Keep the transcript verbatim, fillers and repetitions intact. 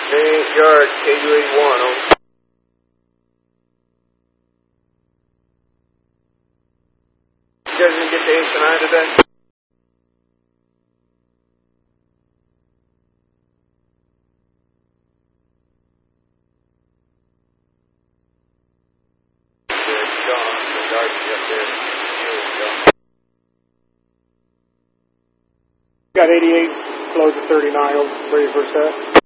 eight yards, K U eighty-one. Oh. You guys gonna get to eight to nine today? Yeah, it's gone. The garbage up there. It's gone. Got eighty-eight, close to thirty-nine, ready for set.